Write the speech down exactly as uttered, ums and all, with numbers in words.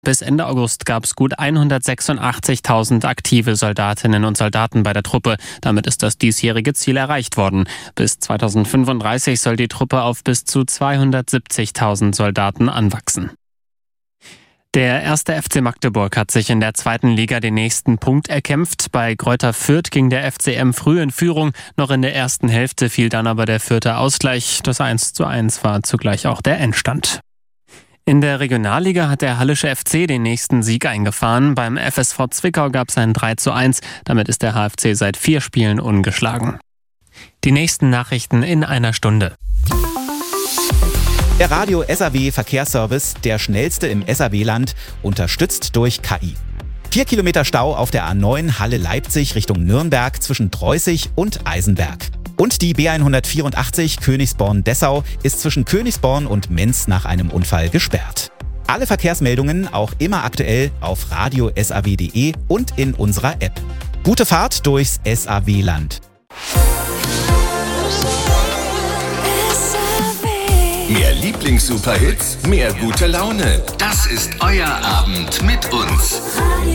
Bis Ende August gab es gut hundertsechsundachtzigtausend aktive Soldatinnen und Soldaten bei der Truppe. Damit ist das diesjährige Ziel erreicht worden. Bis zweitausendfünfunddreißig soll die Truppe auf bis zu zweihundertsiebzigtausend Soldaten anwachsen. Der erste F C Magdeburg hat sich in der zweiten Liga den nächsten Punkt erkämpft. Bei Greuther Fürth ging der F C M früh in Führung. Noch in der ersten Hälfte fiel dann aber der Fürther Ausgleich. Das eins zu eins war zugleich auch der Endstand. In der Regionalliga hat der Hallische F C den nächsten Sieg eingefahren. Beim F S V Zwickau gab es ein drei zu eins. Damit ist der H F C seit vier Spielen ungeschlagen. Die nächsten Nachrichten in einer Stunde. Der Radio S A W Verkehrsservice, der schnellste im S A W-Land, unterstützt durch K I. Vier Kilometer Stau auf der A neun Halle-Leipzig Richtung Nürnberg zwischen Dreußig und Eisenberg. Und die B hundertvierundachtzig Königsborn-Dessau ist zwischen Königsborn und Menz nach einem Unfall gesperrt. Alle Verkehrsmeldungen auch immer aktuell auf radio s a w punkt d e und in unserer App. Gute Fahrt durchs S A W-Land. Mehr Lieblings-Superhits, mehr gute Laune. Das ist euer Abend mit uns.